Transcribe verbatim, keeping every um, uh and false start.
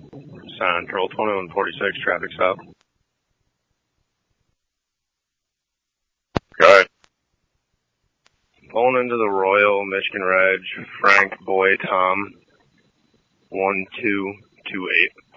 Central, twenty-one forty-six, traffic stop. Okay. Pulling into the Royal, Michigan Reg, Frank, Boy, Tom, one two two eight.